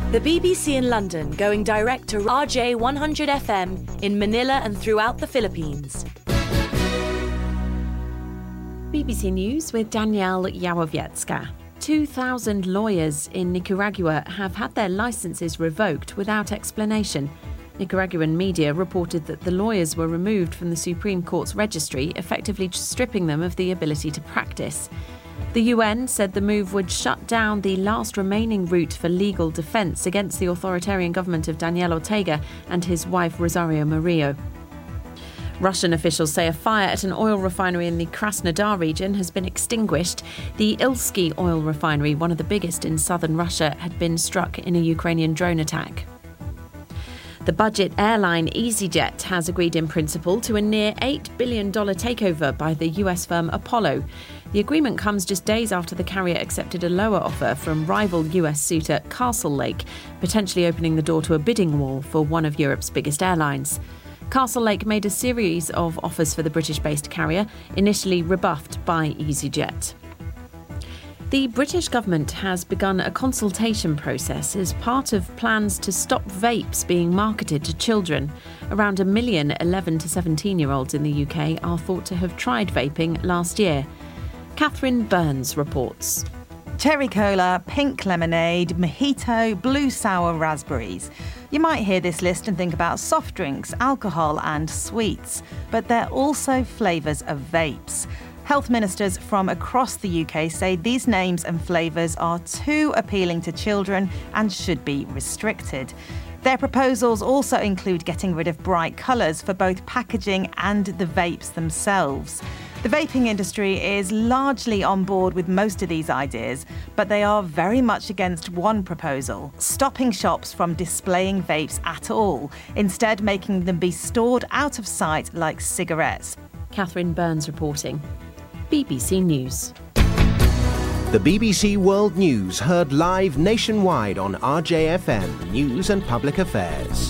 The BBC in London going direct to RJ 100 FM in Manila and throughout the Philippines. BBC News with Danielle Yawowiecka. 2,000 lawyers in Nicaragua have had their licences revoked without explanation. Nicaraguan media reported that the lawyers were removed from the Supreme Court's registry, effectively stripping them of the ability to practice. The UN said the move would shut down the last remaining route for legal defence against the authoritarian government of Daniel Ortega and his wife Rosario Murillo. Russian officials say a fire at an oil refinery in the Krasnodar region has been extinguished. The Ilsky oil refinery, one of the biggest in southern Russia, had been struck in a Ukrainian drone attack. The budget airline EasyJet has agreed in principle to a near $8 billion takeover by the US firm Apollo. The agreement comes just days after the carrier accepted a lower offer from rival US suitor Castlelake, potentially opening the door to a bidding war for one of Europe's biggest airlines. Castlelake made a series of offers for the British-based carrier, initially rebuffed by EasyJet. The British government has begun a consultation process as part of plans to stop vapes being marketed to children. Around 1 million 11 to 17-year-olds in the UK are thought to have tried vaping last year. Catherine Burns reports. Cherry cola, pink lemonade, mojito, blue sour raspberries. You might hear this list and think about soft drinks, alcohol and sweets, but they're also flavours of vapes. Health ministers from across the UK say these names and flavours are too appealing to children and should be restricted. Their proposals also include getting rid of bright colours for both packaging and the vapes themselves. The vaping industry is largely on board with most of these ideas, but they are very much against one proposal, stopping shops from displaying vapes at all, instead making them be stored out of sight like cigarettes. Catherine Burns reporting. BBC News. The BBC World News heard live nationwide on RJFM News and Public Affairs.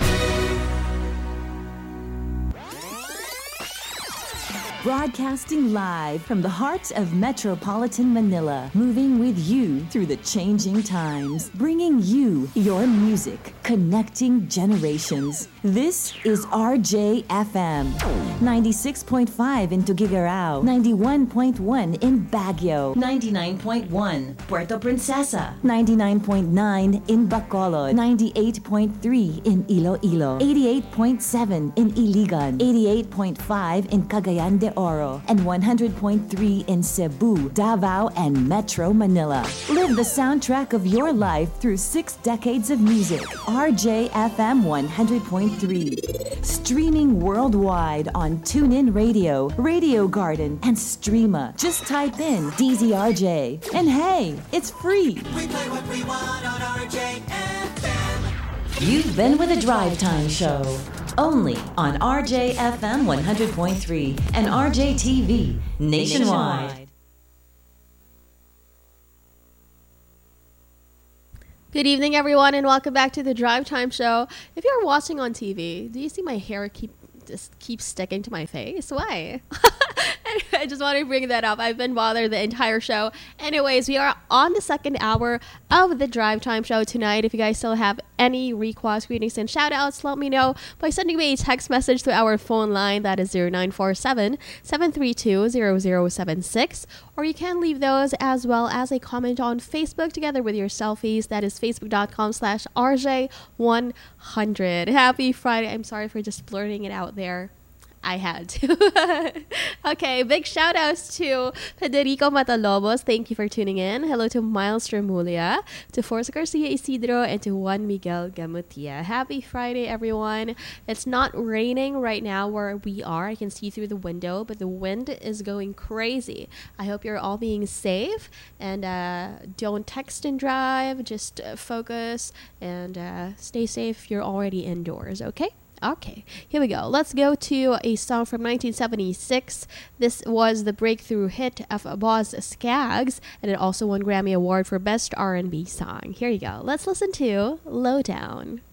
Broadcasting live from the heart of metropolitan Manila, moving with you through the changing times, bringing you your music, connecting generations. This is RJFM, 96.5 in Tuguegarao, 91.1 in Baguio, 99.1 Puerto Princesa, 99.9 in Bacolod, 98.3 in Iloilo, 88.7 in Iligan, 88.5 in Cagayan de Oro, and 100.3 in Cebu, Davao, and Metro Manila. Live the soundtrack of your life through 6 decades of music. RJFM 100.3. Streaming worldwide on TuneIn Radio, Radio Garden, and Streema. Just type in DZRJ. And hey, it's free. We play what we want on RJFM. You've been with a Drive Time show. Only on RJFM 100.3 and RJTV nationwide. Good evening, everyone, and welcome back to the Drive Time show. If you're watching on TV, do you see my hair keep sticking to my face? Why? Anyway, I just wanted to bring that up. I've been bothered the entire show. Anyways, we are on the second hour of the Drive Time show tonight. If you guys still have any requests, greetings, and shout outs, let me know by sending me a text message to our phone line. That is 0947-732-0076. Or you can leave those as well as a comment on Facebook together with your selfies. That is facebook.com/RJ100. Happy Friday. I'm sorry for just blurting it out there. I had to. Okay, big shout outs to Federico Matalobos. Thank you for tuning in. Hello to Miles Remulia, to Forza Garcia Isidro, and to Juan Miguel Gamutia. Happy Friday, everyone. It's not raining right now where we are. I can see through the window, but the wind is going crazy. I hope you're all being safe and don't text and drive. Just focus and stay safe. You're already indoors, okay? Okay, here we go. Let's go to a song from 1976. This was the breakthrough hit of Boz Scaggs, and it also won Grammy Award for Best R&B Song. Here you go. Let's listen to Lowdown.